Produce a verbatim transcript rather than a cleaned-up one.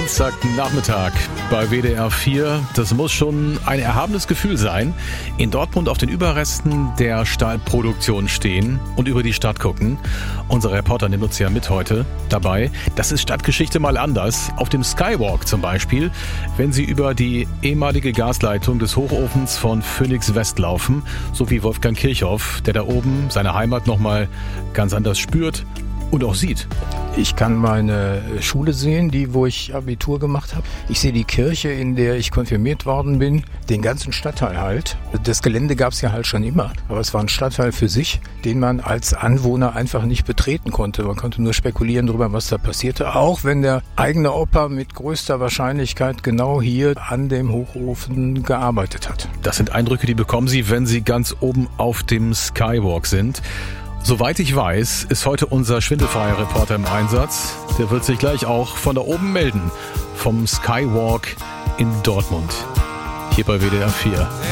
Dienstagnachmittag bei W D R vier. Das muss schon ein erhabenes Gefühl sein. In Dortmund auf den Überresten der Stahlproduktion stehen und über die Stadt gucken. Unser Reporter nimmt uns ja mit heute dabei. Das ist Stadtgeschichte mal anders. Auf dem Skywalk zum Beispiel, wenn Sie über die ehemalige Gasleitung des Hochofens von Phoenix West laufen, so wie Wolfgang Kirchhoff, der da oben seine Heimat nochmal ganz anders spürt und auch sieht. Ich kann meine Schule sehen, die, wo ich Abitur gemacht habe. Ich sehe die Kirche, in der ich konfirmiert worden bin, den ganzen Stadtteil halt. Das Gelände gab es ja halt schon immer, aber es war ein Stadtteil für sich, den man als Anwohner einfach nicht betreten konnte. Man konnte nur spekulieren darüber, was da passierte, auch wenn der eigene Opa mit größter Wahrscheinlichkeit genau hier an dem Hochofen gearbeitet hat. Das sind Eindrücke, die bekommen Sie, wenn Sie ganz oben auf dem Skywalk sind. Soweit ich weiß, ist heute unser schwindelfreier Reporter im Einsatz. Der wird sich gleich auch von da oben melden, vom Skywalk in Dortmund. Hier bei W D R vier.